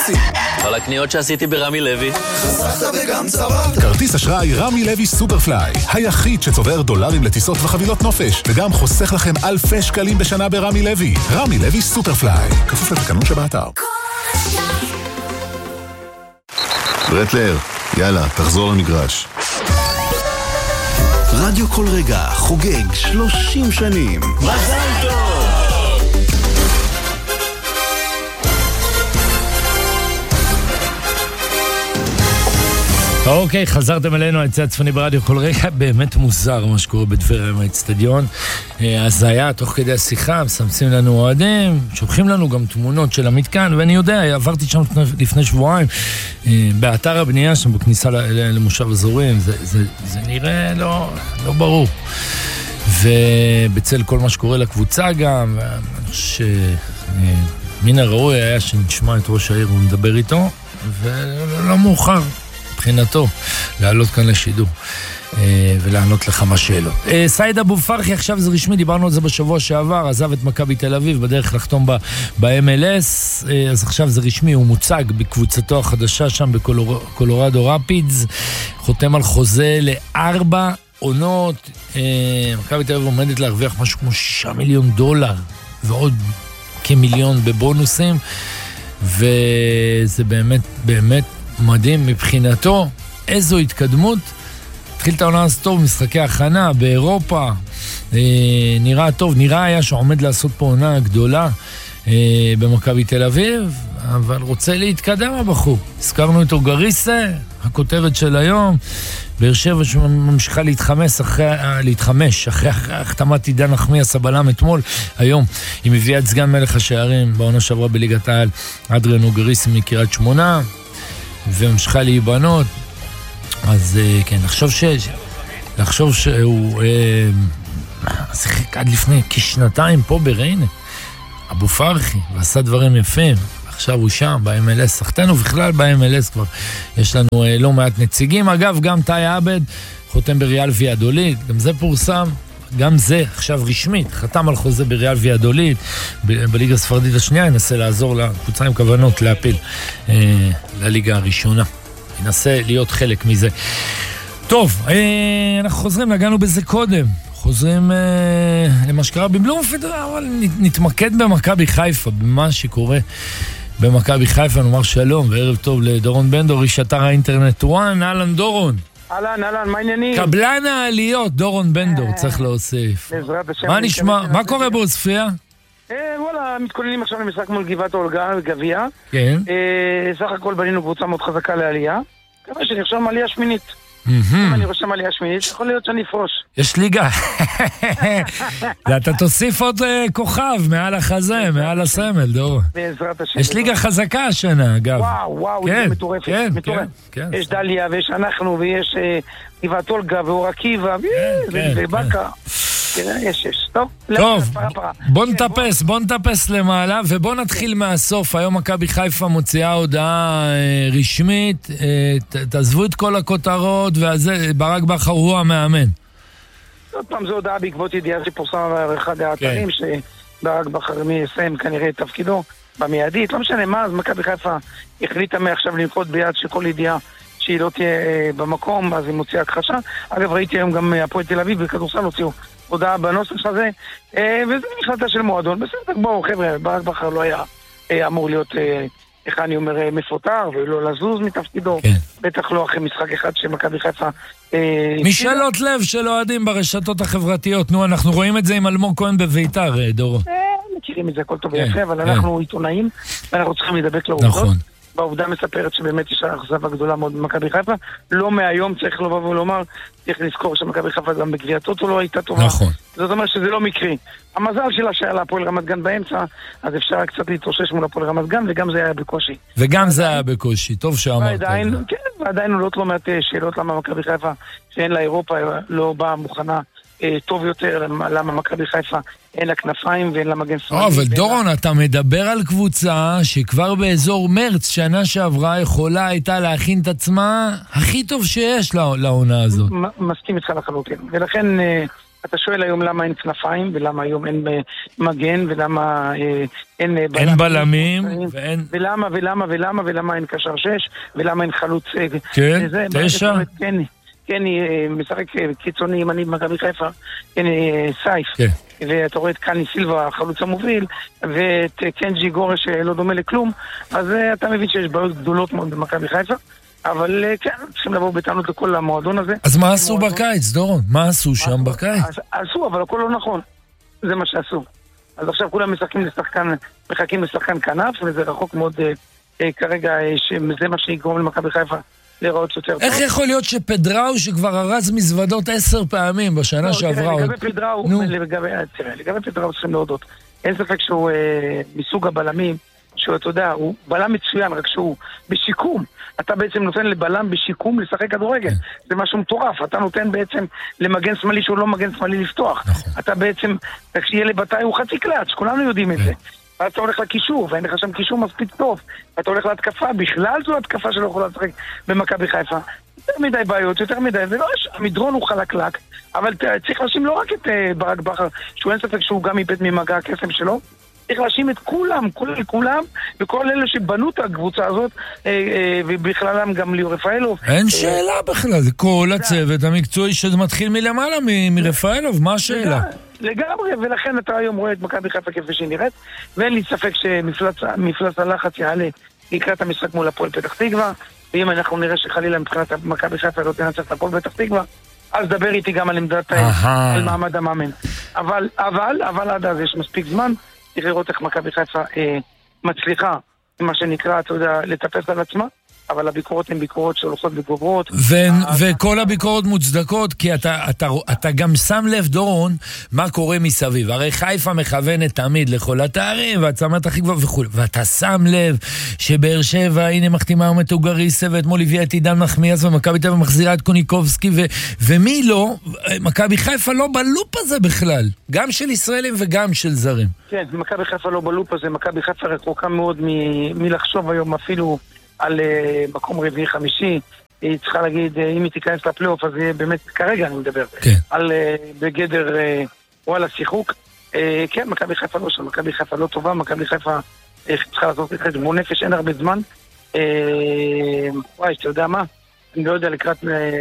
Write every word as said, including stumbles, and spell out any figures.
יוסי. כל הקניות שעשיתי ברמי לוי. חסכת וגם צברת. כרטיס אשראי רמי לוי סופרפליי, היחיד שצובר דולרים לטיסות וחבילות נופש, וגם חוסך לכם אלפי שקלים בשנה ברמי לוי. רמי לוי סופרפליי, כפוף לתקנון שבאתר. ברטלר, יאללה, תחזור למגרש. רדיו כל רגע חוגג שלושים שנים. מזל טוב! אוקיי, חזרתם אלינו, היצע הצפוני ברדיו כל רגע. באמת מוזר מה שקורה בטבריה עם האצטדיון. אז זה היה תוך כדי השיחה, מסמסים לנו אוהדים, שולחים לנו גם תמונות של המתקן, ואני יודע, עברתי שם לפני שבועיים באתר הבנייה שם בכניסה למושב אזורים. זה, זה, זה נראה לא, לא ברור, ובצל כל מה שקורה לקבוצה גם. אני חושב שמן הראוי היה שנשמע את ראש העיר ונדבר איתו, ולא מאוחר מבחינתו לעלות כאן לשידור ולענות לכמה שאלות. סייד אבו פרחי, עכשיו זה רשמי, דיברנו על זה בשבוע שעבר, עזב את מכבי תל אביב בדרך לחתום ב-אם אל אס, אז עכשיו זה רשמי, הוא מוצג בקבוצתו החדשה שם בקולורדו רפידס, חותם על חוזה לארבע עונות. מכבי תל אביב עומדת להרוויח משהו כמו שישה מיליון דולר ועוד כמיליון בבונוסים, וזה באמת באמת מדהים מבחינתו. איזו התקדמות. התחיל את העונה הזאת טוב, משחקי הכנה באירופה, אה, נראה טוב, נראה היה שעומד לעשות פה עונה גדולה אה, במכבי תל אביב, אבל רוצה להתקדם הבחור. הזכרנו את אוגריסה, הכותרת של היום, באר שבע שממשיכה להתחמש אחרי, להתחמש אחרי החתמת עידן נחמיאס הבלם אתמול. היום היא מביאה את סגן מלך השערים בעונה שעברה בליגת העל, אדריאן אוגריסה מקריית שמונה, וממשיכה להיבנות. אז כן, לחשוב ש... לחשוב שהוא שיחק עד לפני כשנתיים פה בריינה, אבו פרחי, ועשה דברים יפים. עכשיו הוא שם ב-אם אל אס, סחטנו בכלל ב-אם אל אס כבר. יש לנו לא מעט נציגים. אגב, גם טאי עבד חותם בריאל ויאדוליד, גם זה פורסם, גם זה עכשיו רשמית, חתם על חוזה בריאל ויאדוליד בליגה הספרדית השנייה, ינסה לעזור לקבוצה עם כוונות להפיל אה, לליגה הראשונה, ינסה להיות חלק מזה. טוב, אה, אנחנו חוזרים, נגענו בזה קודם, חוזרים אה, למה שקרה בבלומפילד, אבל נתמקד במכבי חיפה, במה שקורה במכבי חיפה. נאמר שלום וערב טוב לדורון בנדור, איש אתר האינטרנט וואן. אהלן דורון. אהלן, אהלן, מה העניינים? קבלן העליות, דורון בנדור, צריך להוסיף. בעזרת השם. מה נשמע? מה קורה בעוספיא? וואלה, מתכוננים עכשיו למשחק מול גבעת אולגה, גביע. כן. סך הכל בנינו קבוצה מאוד חזקה לעלייה. כמה שנרשם עלייה שמינית. אם אני רושם עלייה שמינית, יכול להיות שאני אפרוש. יש ליגה. אתה תוסיף עוד כוכב מעל החזה, מעל הסמל, דורון. בעזרת השם. יש ליגה חזקה השנה, אגב. וואו, וואו, זה מטורפת. יש דליה, ויש אנחנו, ויש גבעת אולגה, ואור עקיבא, ובקה. יש, יש. טוב, טוב, בוא נטפס, בוא נטפס למעלה, ובוא נתחיל מהסוף. היום מכבי חיפה מוציאה הודעה רשמית, תעזבו את כל הכותרות, וברק בכר הוא המאמן. עוד פעם, זו הודעה בעקבות ידיעה שפורסם על אחד האתרים, שברק בכר מסיים כנראה את תפקידו במיידית, לא משנה מה, אז מכבי חיפה החליטה מעכשיו לנקוט ביד שכל ידיעה שהיא לא תהיה במקום, אז היא מוציאה הכחשה. אגב, ראיתי היום גם הפועל תל אביב בכדורסל הוציאו הודעה בנוסח הזה, וזה החלטה של מועדון. בסדר, בואו חבר'ה, ברק בכר לא היה אמור להיות, איך אני אומר, מפוטר, ולא לזוז מתפקידו, בטח לא אחרי משחק אחד שמכבי חיפה... משאלות לב של אוהדים ברשתות החברתיות, נו, אנחנו רואים את זה עם אלמוג כהן בביתר, דורו. מכירים את זה, הכל טוב ויפה, אבל אנחנו עיתונאים, ואנחנו צריכים לדבק לעובדות. נכון. בעובדה מספרת שבאמת יש אכזבה גדולה מאוד במכבי חיפה. לא מהיום צריך לבוא ולומר, צריך לזכור שמכבי חיפה גם בגביע הטוטו לא הייתה טובה. נכון. זאת אומרת שזה לא מקרי. המזל שלה שהיה להפועל רמת גן באמצע, אז אפשר קצת להתרושש מול הפועל רמת גן, וגם זה היה בקושי. וגם זה היה בקושי, טוב שאמרת. ועדיין, כן, ועדיין עולות לא מעט שאלות למה מכבי חיפה, שאין לה אירופה, לא באה מוכנה טוב יותר, למה מכבי חיפה אין לה כנפיים ואין לה מגן שמאלי. אבל דורון, אתה מדבר על קבוצה שכבר באזור מרץ שנה שעברה יכולה הייתה להכין את עצמה הכי טוב שיש לעונה הזאת. מסכים איתך לחלוטין, ולכן אתה שואל היום למה אין כנפיים, ולמה היום אין מגן, ולמה אין אין בלמים, ואין... ולמה, ולמה, ולמה, ולמה אין קשר שש, ולמה אין חלוץ... כן, תשע. כן, כן, משחק קיצוני ימני במכבי חיפה, כן, סייף. כן. ואתה רואה את קני סילבה, החלוץ המוביל, ואת קנג'י גורש שלא דומה לכלום, אז אתה מבין שיש בעיות גדולות מאוד במכבי חיפה. אבל כן, צריכים לבוא בטענות לכל המועדון הזה. אז מה עשו בקיץ, דורון? מה עשו שם בקיץ? עשו, אבל הכל לא נכון. זה מה שעשו. אז עכשיו כולם משחקים לשחקן, מחכים לשחקן כנף, וזה רחוק מאוד כרגע, שזה מה שיגרום למכבי חיפה לראות יותר טוב. איך יכול להיות שפדראו שכבר הרז מזוודות עשר פעמים בשנה שעברה? לגבי פדראו, לגבי פדראו צריכים להודות. אין ספק שהוא מסוג הבלמים, שהוא, אתה יודע, הוא בלם מצוין, רק שהוא בשיקום. אתה בעצם נותן לבלם בשיקום לשחק כדורגל. זה משהו מטורף. אתה נותן בעצם למגן שמאלי שהוא לא מגן שמאלי לפתוח. אתה בעצם, כשיהיה לבטאי הוא חצי קלאץ', כולנו יודעים את זה. ואז אתה הולך לקישור, ואין לך שם קישור מספיק טוב. אתה הולך להתקפה, בכלל זו התקפה שלא יכולה לשחק במכבי חיפה. יותר מדי בעיות, יותר מדי, ולא, המדרון הוא חלקלק, אבל צריך להשים לא רק את ברק בכר, שהוא אין ספק שהוא גם איבד ממגע הקסם שלו, צריך להשים את כולם, כולל כולם, וכל אלה שבנו את הקבוצה הזאת, ובכללם גם ליאור רפאלוב. אין שאלה בכלל, זה כל הצוות המקצועי שזה מתחיל מלמעלה מרפאלוב, מה השאלה? לגמרי, ולכן אתה היום רואה את מכבי חיפה כפי שהיא נראית, ואין לי ספק שמפלס הלחץ יעלה לקראת המשחק מול הפועל פתח תקווה, ואם אנחנו נראה שחלילה מבחינת מכבי חיפה לא תנצח את הפועל פתח תקווה, אז דבר איתי גם על עמדת, על מעמד המאמן. אבל, אבל, אבל עד אז יש מספיק זמן, צריך לראות איך מכבי חיפה אה, מצליחה, מה שנקרא, אתה יודע, לטפס על עצמה, אבל הביקורות הן ביקורות שהולכות וגוברות. וכל הביקורות מוצדקות, כי אתה, אתה, אתה גם שם לב, דורון, מה קורה מסביב. הרי חיפה מכוונת תמיד לכל התארים, והצמרת הכי גבוה וכו'. ואתה שם לב שבאר שבע, הנה מחתימה ומתוגריסה, ואתמול הביאה את עידן מחמיאס, ומכבי תל אביב מחזירה את קוניקובסקי, ו, ומי לא, מכבי חיפה לא בלופ הזה בכלל. גם של ישראלים וגם של זרים. כן, מכבי חיפה לא בלופ הזה, מכבי חיפה רחוקה מאוד מ- מלחשוב היום אפילו על uh, מקום רביעי חמישי. היא צריכה להגיד, uh, אם היא תיכנס לפלייאוף, אז יהיה באמת, כרגע אני מדבר, כן. על uh, בגדר uh, וואלה שיחוק. Uh, כן, מכבי חיפה לא שם, מכבי חיפה לא טובה, מכבי חיפה uh, צריכה לעשות את זה, בוא נפש אין הרבה זמן. Uh, וואי, אתה יודע מה? אני לא יודע לקראת... Uh,